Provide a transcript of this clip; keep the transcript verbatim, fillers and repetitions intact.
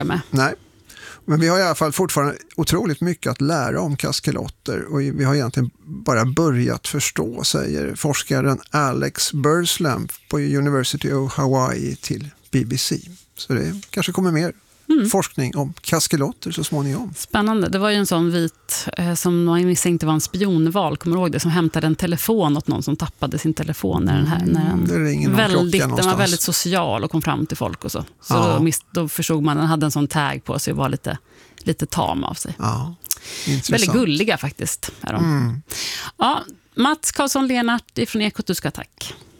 med. Nej, men vi har i alla fall fortfarande otroligt mycket att lära om kaskelotter och vi har egentligen bara börjat förstå, säger forskaren Alex Burslam på University of Hawaii till B B C. Så det kanske kommer mer mm. forskning om kaskelotter så småningom. Spännande. Det var ju en sån vit eh, som man misstänkte var en spionval, kommer du ihåg det, som hämtade en telefon åt någon som tappade sin telefon när den här när den, det ringer någon väldigt, klocka den var väldigt social och kom fram till folk och så. Så ja. då, mis, då förstod man, den hade en sån tag på sig och var lite, lite tam av sig. Ja, väldigt gulliga faktiskt. Är de. Mm. Ja, Mats Karlsson-Lenart ifrån Ekot, du ska tack.